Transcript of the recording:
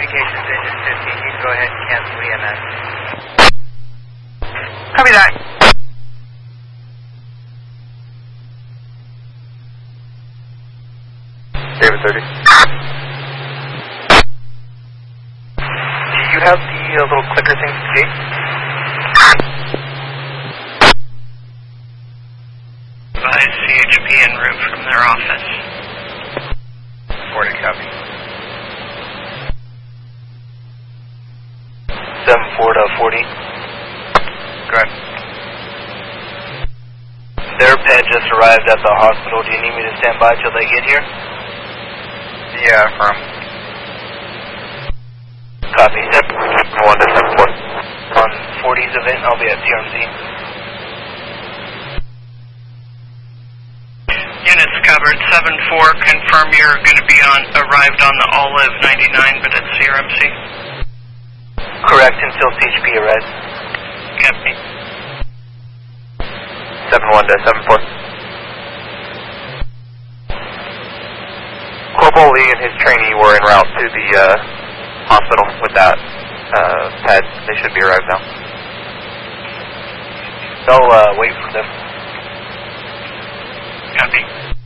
communications engine 15. You can go ahead and cancel EMS. Copy that. David 30. Do you have the little clicker thing to gate? Advise CHP en route from their office. 40, copy. 74-40. Go ahead. Their ped just arrived at the hospital. Do you need me to stand by till they get here? Yeah, affirm. Copy. 1 to 74. On 40's event, I'll be at TRMZ. Units covered, 7-4, confirm you're going to be arrived on the Olive 99, but at CRMC? Correct, until CHP arrives. Copy. 7-1 to 7-4. Corporal Lee and his trainee were en route to the hospital with that ped. They should be arrived now. They'll wait for them. Copy.